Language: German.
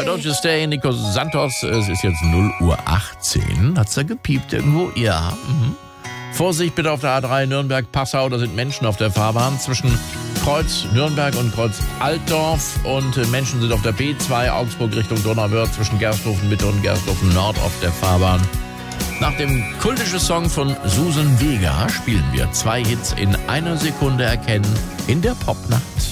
Don't You Stay, Nico Santos. Es ist jetzt 0:18 Uhr. Hat's da gepiept irgendwo? Ja. Vorsicht bitte auf der A3 Nürnberg-Passau. Da sind Menschen auf der Fahrbahn zwischen Kreuz Nürnberg und Kreuz Altdorf. Und Menschen sind auf der B2 Augsburg Richtung Donauwörth zwischen Gersthofen Mitte und Gersthofen Nord auf der Fahrbahn. Nach dem kultischen Song von Susan Vega spielen wir 2 Hits in einer Sekunde erkennen in der Popnacht.